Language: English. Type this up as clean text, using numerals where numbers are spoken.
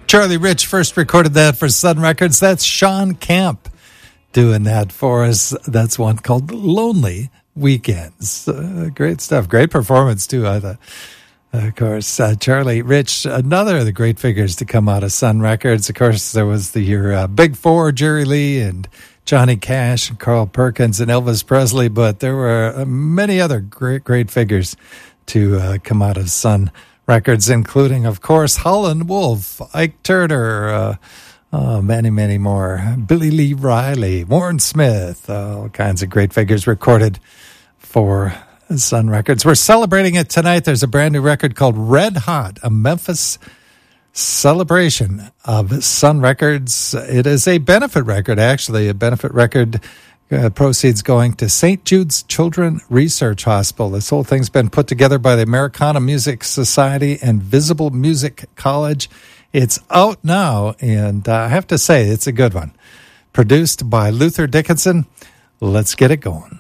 Charlie Rich first recorded that for Sun Records. That's Sean Camp doing that for us. That's one called Lonely Weekends. Great stuff. Great performance, too, I thought. Of course, Charlie Rich, another of the great figures to come out of Sun Records. Of course, there was your Big Four, Jerry Lee and Johnny Cash and Carl Perkins and Elvis Presley, but there were many other great figures to come out of Sun Records, including, of course, Howlin' Wolf, Ike Turner, many more, Billy Lee Riley, Warren Smith, all kinds of great figures recorded for Sun Records. We're celebrating it tonight. There's a brand new record called Red Hot, a Memphis celebration of Sun Records. It is a benefit record, actually, a benefit record. Proceeds going to St. Jude's Children's Research Hospital. This whole thing's been put together by the Americana Music Society and Visible Music College. It's out now, and I have to say, it's a good one. Produced by Luther Dickinson. Let's get it going.